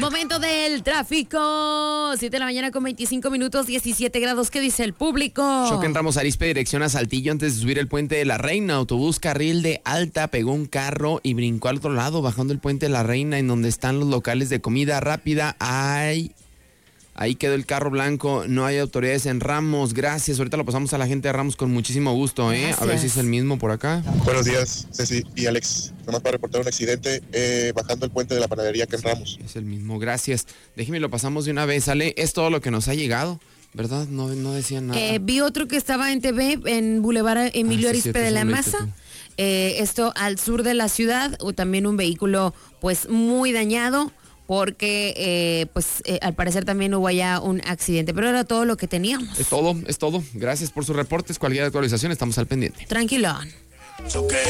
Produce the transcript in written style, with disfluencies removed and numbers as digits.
Momento del tráfico. 7 de la mañana con 25 minutos, 17 grados. ¿Qué dice el público? Choque en Ramos Arizpe, dirección a Saltillo, antes de subir el puente de la Reina. Autobús carril de alta, pegó un carro y brincó al otro lado, bajando el puente de la Reina, en donde están los locales de comida rápida. Ahí quedó el carro blanco. No hay autoridades en Ramos. Gracias. Ahorita lo pasamos a la gente de Ramos con muchísimo gusto, ¿eh? Gracias. A ver si es el mismo por acá. Buenos días, Ceci y Alex. Nomás para reportar un accidente bajando el puente de la panadería que en Ramos. Es el mismo, gracias. Déjeme, lo pasamos de una vez, ¿sale? Es todo lo que nos ha llegado, ¿verdad? No decían nada. Vi otro que estaba en TV, en Boulevard Emilio sí, Arizpe cierto, de la eso lo leíste Maza. tú. Esto al sur de la ciudad, o también un vehículo pues muy dañado, porque al parecer también hubo allá un accidente, pero era todo lo que teníamos. Es todo. Gracias por sus reportes. Cualquier actualización, estamos al pendiente. Tranquilón. Choque